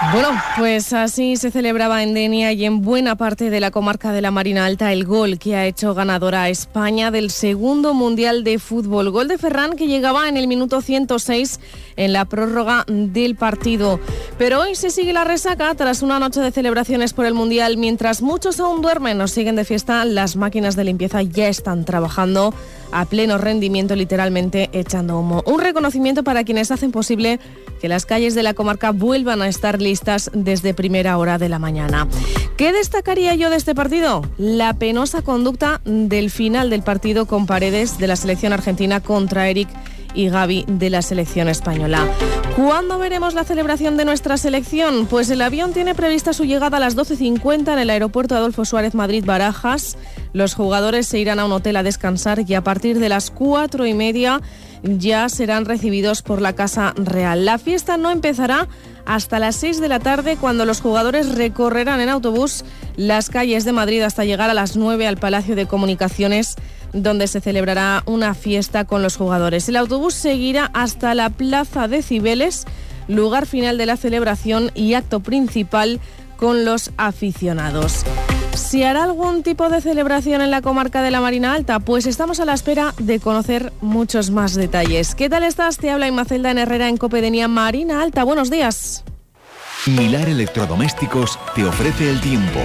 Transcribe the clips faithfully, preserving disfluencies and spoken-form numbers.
Bueno, pues así se celebraba en Denia y en buena parte de la comarca de la Marina Alta el gol que ha hecho ganadora a España del segundo Mundial de Fútbol. Gol de Ferran que llegaba en el minuto ciento seis en la prórroga del partido. Pero hoy se sigue la resaca tras una noche de celebraciones por el Mundial. Mientras muchos aún duermen o siguen de fiesta, las máquinas de limpieza ya están trabajando a pleno rendimiento, literalmente echando humo. Un reconocimiento para quienes hacen posible que las calles de la comarca vuelvan a estar listas desde primera hora de la mañana. ¿Qué destacaría yo de este partido? La penosa conducta del final del partido con Paredes de la selección argentina contra Eric y Gavi de la selección española. ¿Cuándo veremos la celebración de nuestra selección? Pues el avión tiene prevista su llegada a las doce cincuenta en el aeropuerto Adolfo Suárez Madrid-Barajas. Los jugadores se irán a un hotel a descansar y a partir de las cuatro y media ya serán recibidos por la Casa Real. La fiesta no empezará hasta las seis de la tarde, cuando los jugadores recorrerán en autobús las calles de Madrid hasta llegar a las nueve al Palacio de Comunicaciones, donde se celebrará una fiesta con los jugadores. El autobús seguirá hasta la Plaza de Cibeles, lugar final de la celebración y acto principal con los aficionados. ¿Se hará algún tipo de celebración en la comarca de la Marina Alta? Pues estamos a la espera de conocer muchos más detalles. ¿Qué tal estás? Te habla Imacelda en Herrera en COPE Denia Marina Alta. Buenos días. Milar Electrodomésticos te ofrece el tiempo.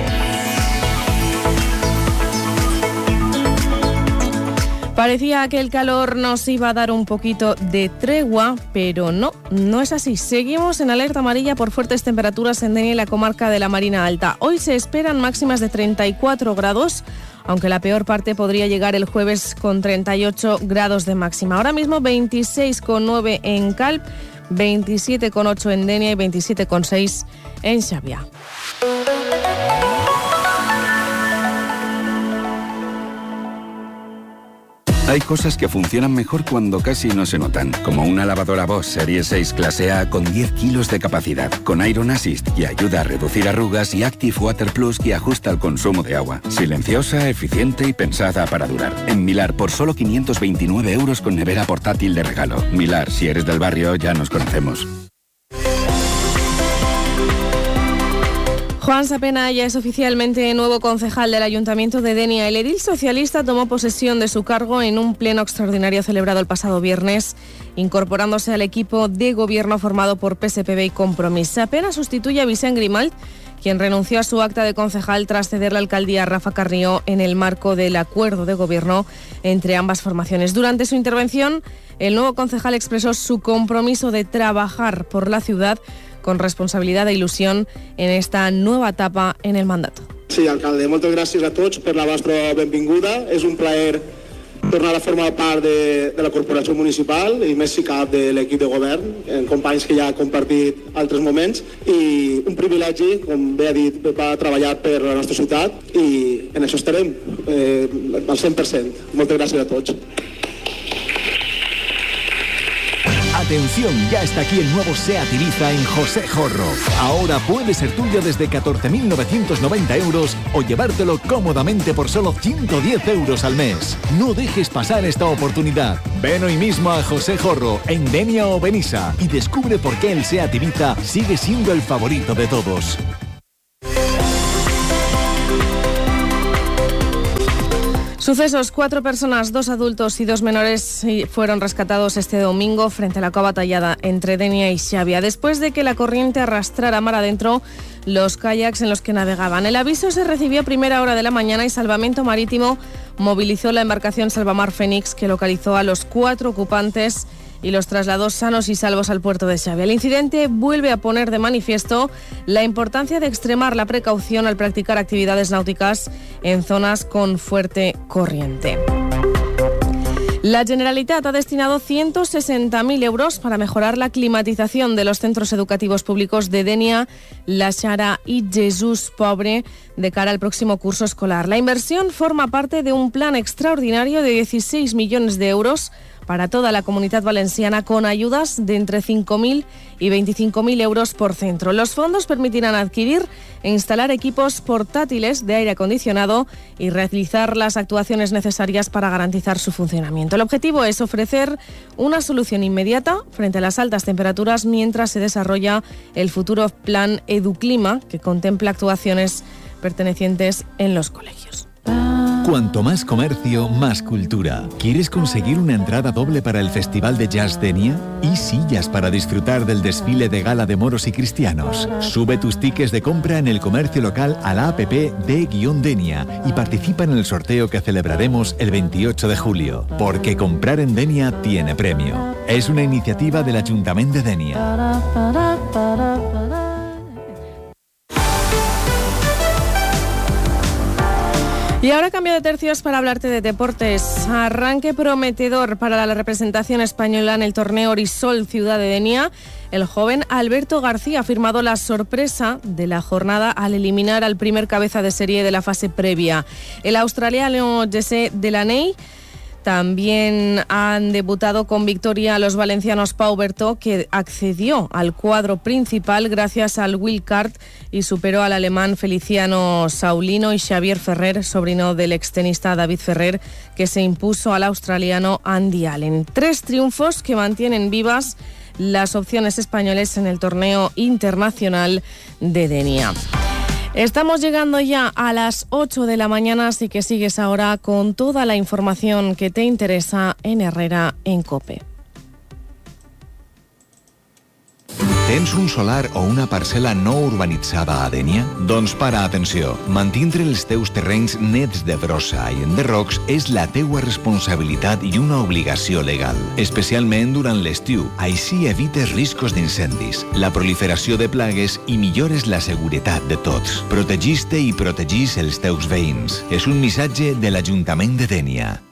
Parecía que el calor nos iba a dar un poquito de tregua, pero no, no es así. Seguimos en alerta amarilla por fuertes temperaturas en Denia y la comarca de la Marina Alta. Hoy se esperan máximas de treinta y cuatro grados, aunque la peor parte podría llegar el jueves con treinta y ocho grados de máxima. Ahora mismo veintiséis coma nueve en Calp, veintisiete coma ocho en Denia y veintisiete coma seis en Xàbia. Hay cosas que funcionan mejor cuando casi no se notan, como una lavadora Bosch Serie seis Clase A con diez kilos de capacidad, con Iron Assist que ayuda a reducir arrugas y Active Water Plus que ajusta el consumo de agua. Silenciosa, eficiente y pensada para durar. En Milar, por solo quinientos veintinueve euros con nevera portátil de regalo. Milar, si eres del barrio, ya nos conocemos. Juan Sapena ya es oficialmente nuevo concejal del Ayuntamiento de Denia. El edil socialista tomó posesión de su cargo en un pleno extraordinario celebrado el pasado viernes, incorporándose al equipo de gobierno formado por P S P B y Compromís. Sapena sustituye a Vicent Grimalt, quien renunció a su acta de concejal tras ceder la alcaldía a Rafa Carrió en el marco del acuerdo de gobierno entre ambas formaciones. Durante su intervención, el nuevo concejal expresó su compromiso de trabajar por la ciudad con responsabilitat i il·lusió en esta nova etapa en el mandat. Sí, alcalde, moltes gràcies a tots per la vostra benvinguda. És un plaer tornar a formar part de, de la corporació municipal i més si cap de l'equip de govern, en companys que ja he compartit altres moments, i un privilegi, com bé ha dit, per treballar per la nostra ciutat, i en això estarem eh, al cent per cent. Moltes gràcies a tots. Atención, ya está aquí el nuevo SEAT Ibiza en José Jorro. Ahora puede ser tuyo desde catorce mil novecientos noventa euros o llevártelo cómodamente por solo ciento diez euros al mes. No dejes pasar esta oportunidad. Ven hoy mismo a José Jorro, en Denia o Benissa, y descubre por qué el SEAT Ibiza sigue siendo el favorito de todos. Sucesos: cuatro personas, dos adultos y dos menores fueron rescatados este domingo frente a la cova tallada entre Denia y Xàbia, después de que la corriente arrastrara mar adentro los kayaks en los que navegaban. El aviso se recibió a primera hora de la mañana y Salvamento Marítimo movilizó la embarcación Salvamar Fénix, que localizó a los cuatro ocupantes y los trasladó sanos y salvos al puerto de Xàbia. El incidente vuelve a poner de manifiesto la importancia de extremar la precaución al practicar actividades náuticas en zonas con fuerte corriente. La Generalitat ha destinado ciento sesenta mil euros para mejorar la climatización de los centros educativos públicos de Denia, La Xara y Jesús Pobre de cara al próximo curso escolar. La inversión forma parte de un plan extraordinario de dieciséis millones de euros para toda la Comunitat Valenciana con ayudas de entre cinco mil y veinticinco mil euros por centro. Los fondos permitirán adquirir e instalar equipos portátiles de aire acondicionado y realizar las actuaciones necesarias para garantizar su funcionamiento. El objetivo es ofrecer una solución inmediata frente a las altas temperaturas mientras se desarrolla el futuro plan Educlima, que contempla actuaciones pertenecientes en los colegios. Cuanto más comercio, más cultura. ¿Quieres conseguir una entrada doble para el Festival de Jazz Denia? Y sillas para disfrutar del desfile de gala de moros y cristianos. Sube tus tickets de compra en el comercio local a la app de-Denia y participa en el sorteo que celebraremos el veintiocho de julio. Porque comprar en Denia tiene premio. Es una iniciativa del Ayuntamiento de Denia. Y ahora cambio de tercios para hablarte de deportes. Arranque prometedor para la representación española en el torneo Orisol Ciudad de Denia. El joven Alberto García ha firmado la sorpresa de la jornada al eliminar al primer cabeza de serie de la fase previa. El australiano Jesse Delaney. También han debutado con victoria los valencianos Pau Bertó, que accedió al cuadro principal gracias al wildcard y superó al alemán Feliciano Saulino y Xavier Ferrer, sobrino del extenista David Ferrer, que se impuso al australiano Andy Allen. Tres triunfos que mantienen vivas las opciones españoles en el torneo internacional de Denia. Estamos llegando ya a las ocho de la mañana, así que sigues ahora con toda la información que te interesa en Herrera en COPE. Tens un solar o una parcel·la no urbanitzada a Denia? Doncs para atenció. Mantindre els teus terrenys nets de brossa i enderrocs és la teua responsabilitat i una obligació legal, especialment durant l'estiu. Així evites riscos d'incendis, la proliferació de plagues i millores la seguretat de tots. Protegis-te i protegis els teus veïns. És un missatge de l'Ajuntament de Denia.